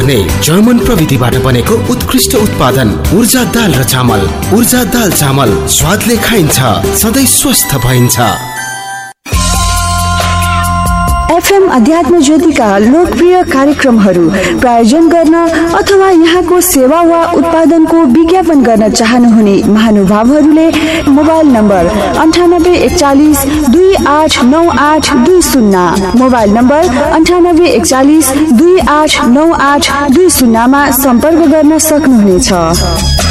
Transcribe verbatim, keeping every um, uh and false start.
हुने जर्मन प्रविधिबाट बनेको उत्कृष्ट उत्पादन ऊर्जा दाल र चामल। ऊर्जा दाल चामल स्वादले खाइन्छ, सधैँ स्वस्थ भइन्छ। एफएम अध्यात्म ज्योतिका लोकप्रिय कार्यक्रमहरू प्रायोजन गर्न अथवा यहाँको सेवा वा उत्पादनको विज्ञापन गर्न चाहनुहुने महानुभावहरूले मोबाइल नम्बर अन्ठानब्बे एकचालिस दुई आठ नौ आठ दुई शून्य मोबाइल नम्बर अन्ठानब्बे एकचालिस दुई आठ नौ आठ दुई शून्यमा सम्पर्क गर्न सक्नुहुनेछ।